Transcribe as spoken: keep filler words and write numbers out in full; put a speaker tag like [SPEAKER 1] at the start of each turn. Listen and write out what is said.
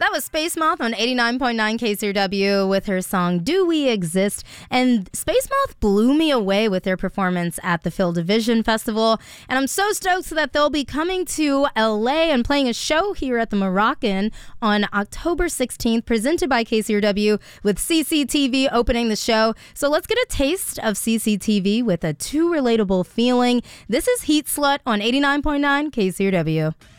[SPEAKER 1] That was Space Moth on eighty-nine point nine K C R W with her song Do We Exist? And Space Moth blew me away with their performance at the Phil Division Festival. And I'm so stoked that they'll be coming to L A and playing a show here at the Moroccan on October sixteenth, presented by K C R W with C C T V opening the show. So let's get a taste of C C T V with a too relatable feeling. This is Heat Slut on eighty-nine point nine K C R W.